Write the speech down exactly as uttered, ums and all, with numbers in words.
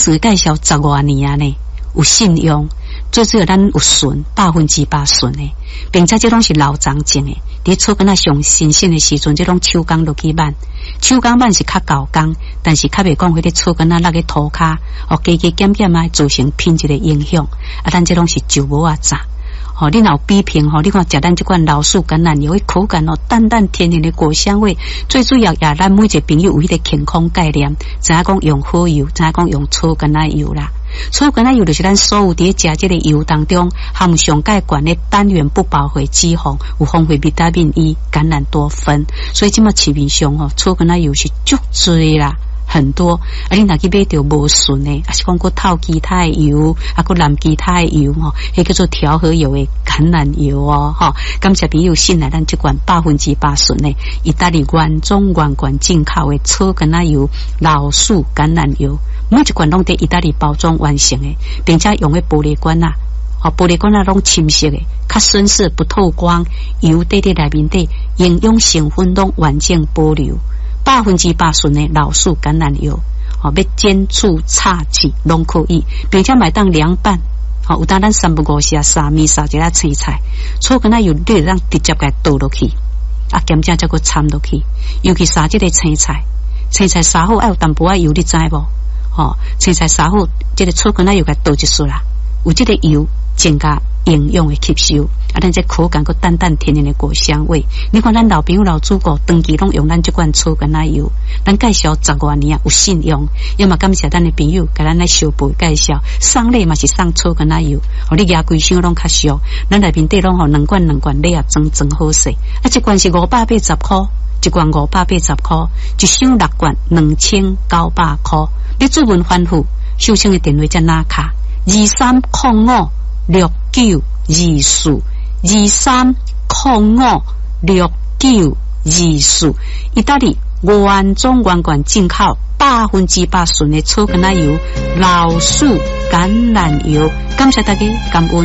司介绍十多年啊呢，有信用，最主要咱有顺，百分之百顺的，并且这拢是老长种的。伫草根仔上新鲜的时阵，这种手工落去挽，手工挽是较高工，但是较袂讲迄个草根仔落去涂骹，哦，加加减减啊，造成品质的影响。啊，咱这拢是酒无啊炸。哦，你若有比拼吼，你看食咱这款老树橄榄油，迄口感哦，淡淡甜甜的果香味。最主要也咱每一个朋友有迄个健康概念，知影讲用好油，知影讲用草橄榄油啦。草橄榄油就是咱所有伫食这个油当中含上介悬的单元不饱和脂肪，有丰富维他命 E、橄榄多酚，所以即马市面上吼草橄榄油是足多啦。很多，啊！你若去买着无顺诶，啊是讲过透其他的油，啊过蓝其他的油吼，迄叫做调和油的橄榄油哦，吼！感谢朋友信赖咱这款百分之百顺诶，意大利原装原罐进口的草橄榄油、老树橄榄油，每一罐拢伫意大利包装完成诶，并且用诶玻璃罐啊，哦，玻璃罐啊拢深色诶，较深色不透光，油滴伫内面底，营养成分拢完整保留。百分之百顺的老树橄榄油，哦，要煎煮炒起拢可以，并且买当凉拌，哦，有当咱三不五时啊，沙米沙一下青菜，草橄榄油你让直接给倒落去，啊，兼正再个掺落去，尤其沙这个青菜，青菜沙好爱有淡薄仔油，你知无？哦，青菜沙好，这个草橄榄油给倒一束啦，有这个油增加营养的吸收，啊，咱这口感个淡淡甜甜的果香味。你看咱老朋友老祖国长期拢用咱这款草橄榄油，咱介绍十多年啊有信用，要么感谢咱的朋友给咱来小辈介绍，送礼嘛是送草橄榄油，哦，你牙规箱拢较俗，咱内面底拢吼两罐两罐礼啊，装装好势，啊，一罐是五百八十块，一罐五百八十块，一箱六罐两千九百块。你注文反复，收听的电话在哪卡？二三零五六九二四二三零五六九二四，意大利原装原罐进口百分之百纯的草橄榄油、老树橄榄油，感谢大家，感恩。